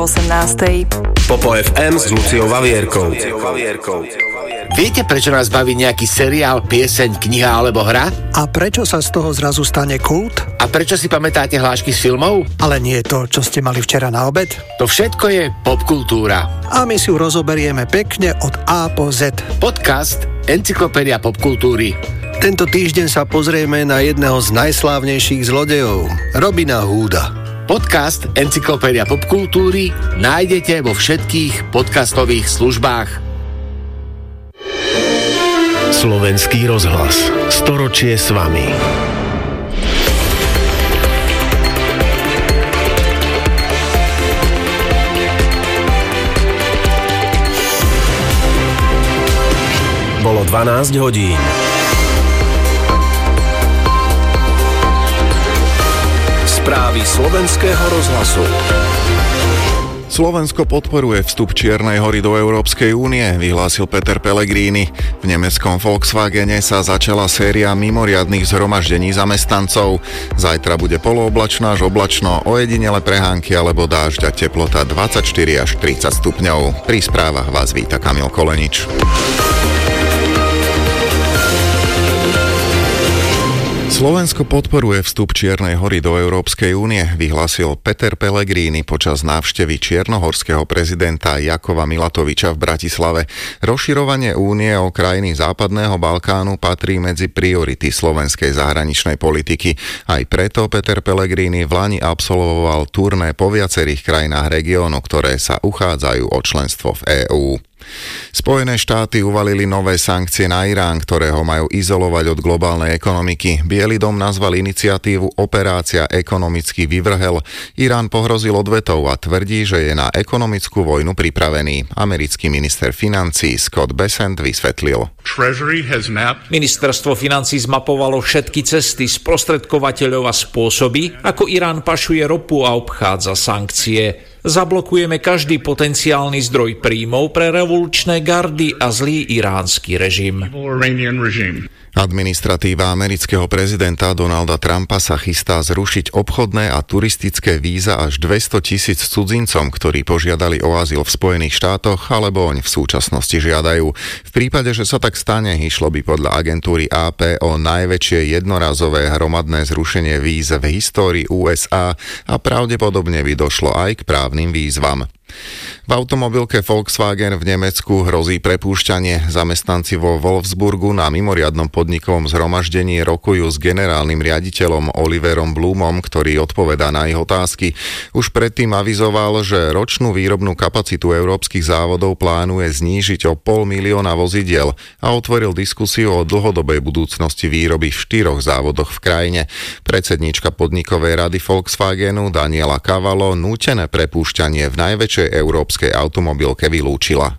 18. Popo FM s Luciou Vavierkou. Viete, prečo nás baví nejaký seriál, pieseň, kniha alebo hra? A prečo sa z toho zrazu stane kult? A prečo si pamätáte hlášky z filmov? Ale nie to, čo ste mali včera na obed? To všetko je popkultúra. A my si ju rozoberieme pekne od A po Z. Podcast Encyklopédia popkultúry. Tento týždeň sa pozrieme na jedného z najslávnejších zlodejov, Robina Hooda. Podcast Encyklopédia popkultúry nájdete vo všetkých podcastových službách. Slovenský rozhlas. Storočie s vami. Bolo 12 hodín. Správy slovenského rozhlasu. Slovensko podporuje vstup Čiernej Hory do Európskej únie, vyhlásil Peter Pellegrini. V nemeckom Volkswagene sa začala séria mimoriadnych zhromaždení zamestnancov. Zajtra bude polooblačno až oblačno, ojedinele prehánky alebo dážď a teplota 24 až 30 stupňov. Pri správach vás víta Kamil Kolenič. Slovensko podporuje vstup Čiernej Hory do Európskej únie, vyhlásil Peter Pellegrini počas návštevy čiernohorského prezidenta Jakova Milatoviča v Bratislave. Rozširovanie únie o krajiny Západného Balkánu patrí medzi priority slovenskej zahraničnej politiky. Aj preto Peter Pellegrini vlani absolvoval turné po viacerých krajinách regiónu, ktoré sa uchádzajú o členstvo v EÚ. Spojené štáty uvalili nové sankcie na Irán, ktoré ho majú izolovať od globálnej ekonomiky. Biely dom nazval iniciatívu Operácia ekonomicky vyvrhel. Irán pohrozil odvetou a tvrdí, že je na ekonomickú vojnu pripravený. Americký minister financií Scott Bessent vysvetlil. Ministerstvo financií zmapovalo všetky cesty, sprostredkovateľov a spôsoby, ako Irán pašuje ropu a obchádza sankcie. Zablokujeme každý potenciálny zdroj príjmov pre revolučné gardy a zlý iránsky režim. Administratíva amerického prezidenta Donalda Trumpa sa chystá zrušiť obchodné a turistické víza až 200,000 cudzincom, ktorí požiadali o azyl v Spojených štátoch alebo oň v súčasnosti žiadajú. V prípade, že sa tak stane, išlo by podľa agentúry AP o najväčšie jednorazové hromadné zrušenie víz v histórii USA a pravdepodobne by došlo aj k právnym výzvam. V automobilke Volkswagen v Nemecku hrozí prepúšťanie. Zamestnanci vo Wolfsburgu na mimoriadnom podnikovom zhromaždení rokujú s generálnym riaditeľom Oliverom Blumom, ktorý odpovedá na ich otázky. Už predtým avizoval, že ročnú výrobnú kapacitu európskych závodov plánuje znížiť o 500,000 vozidiel a otvoril diskusiu o dlhodobej budúcnosti výroby v 4 závodoch v krajine. Predsedníčka podnikovej rady Volkswagenu Daniela Cavallo nútené prepúšťanie v najväčšej európskej automobilke vylúčila.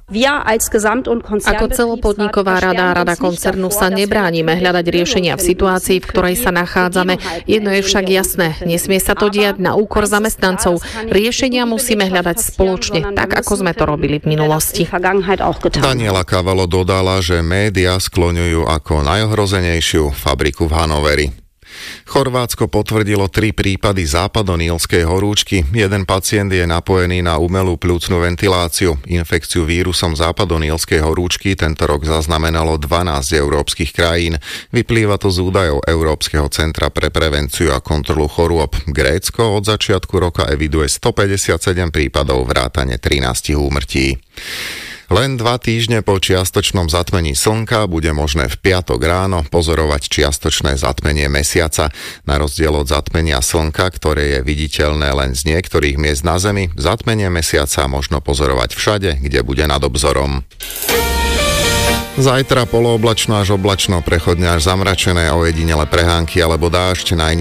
Ako celopodniková rada a rada koncernu sa nebránime hľadať riešenia v situácii, v ktorej sa nachádzame. Jedno je však jasné, nesmie sa to diať na úkor zamestnancov. Riešenia musíme hľadať spoločne, tak ako sme to robili v minulosti. Daniela Cavallo dodala, že médiá skloňujú ako najohrozenejšiu fabriku v Hanoveri. Chorvátsko potvrdilo 3 prípady západonílskej horúčky. Jeden pacient je napojený na umelú pľúcnu ventiláciu. Infekciu vírusom západonílskej horúčky tento rok zaznamenalo 12 európskych krajín. Vyplýva to z údajov Európskeho centra pre prevenciu a kontrolu chorôb. Grécko od začiatku roka eviduje 157 prípadov vrátane 13 úmrtí. Len 2 týždne po čiastočnom zatmení slnka bude možné v piatok ráno pozorovať čiastočné zatmenie mesiaca. Na rozdiel od zatmenia slnka, ktoré je viditeľné len z niektorých miest na Zemi, zatmenie mesiaca možno pozorovať všade, kde bude nad obzorom. Zajtra polooblačno až oblačno, prechodne až zamračené, ojedinele prehánky alebo dážď.